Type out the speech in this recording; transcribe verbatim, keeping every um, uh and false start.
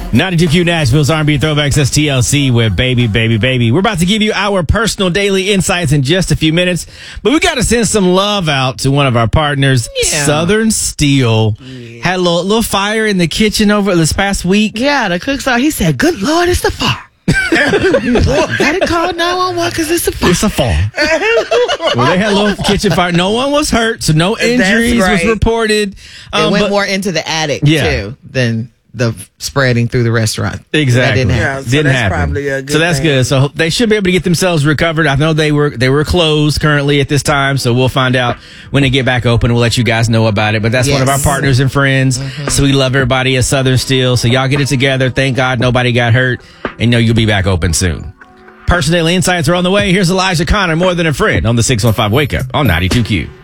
ninety-two Q Nashville's R and B Throwbacks. That's T L C with Baby, Baby, Baby. We're about to give you our personal daily insights in just a few minutes, but we got to send some love out to one of our partners, Yeah. Southern Steel. Yeah. Had a little, little fire in the kitchen over this past week. Yeah, the cook saw. He said, "Good Lord, it's the fire." Gotta call nine one one because it's a fire. It's a fall. Well, they had a little kitchen fire. No one was hurt, so no injuries was right. reported. It Um, went but- more into the attic Yeah. too than the spreading through the restaurant. Exactly. That didn't happen. Yeah, so didn't that's happen. probably a good so that's thing. good. So they should be able to get themselves recovered. I know they were they were closed currently at this time, so we'll find out when they get back open. We'll let you guys know about it. But that's one of our Yes. partners and friends. So we love everybody at Southern Steel. So y'all get it together. Thank God nobody got hurt, and know you'll be back open soon. Personal Daily Insights are on the way. Here's Elijah Connor, More Than a Friend, on the six one five Wake Up on ninety-two Q.